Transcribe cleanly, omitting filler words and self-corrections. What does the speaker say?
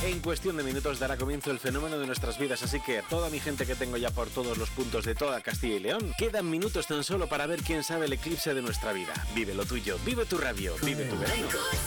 En cuestión de minutos dará comienzo el fenómeno de nuestras vidas, así que a toda mi gente que tengo ya por todos los puntos de toda Castilla y León, quedan minutos tan solo para ver quién sabe el eclipse de nuestra vida. Vive lo tuyo, vive tu radio, vive tu verano.